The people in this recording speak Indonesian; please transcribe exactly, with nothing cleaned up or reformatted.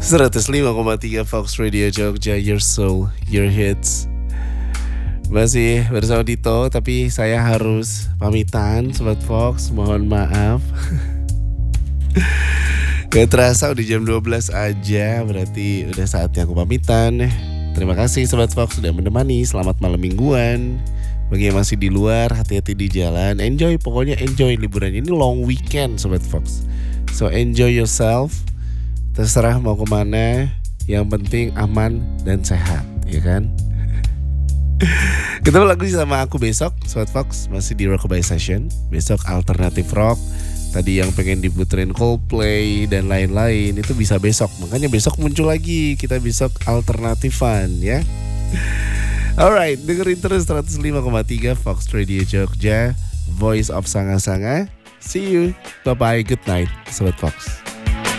seratus lima koma tiga Fox Radio Jogja, your soul, your hits. Masih bersama Dito, tapi saya harus pamitan Sobat Fox, mohon maaf. Gak terasa udah jam dua belas aja, berarti udah saatnya aku pamitan. Terima kasih Sobat Fox sudah menemani, selamat malam mingguan. Bagi yang masih di luar, hati-hati di jalan. Enjoy, pokoknya enjoy liburan ini, long weekend Sobat Fox. So enjoy yourself. Terserah mau kemana, yang penting aman dan sehat, ya kan? Ketemu lagi sama aku besok Sobat Fox, masih di Rockabye Session. Besok alternatif rock. Tadi yang pengen diputerin Coldplay dan lain-lain, itu bisa besok. Makanya besok muncul lagi, kita besok alternatifan ya. Alright, dengerin terus seratus lima koma tiga Fox Radio Jogja, Voice of Sanga-Sanga. See you, bye-bye, good night Sobat Fox.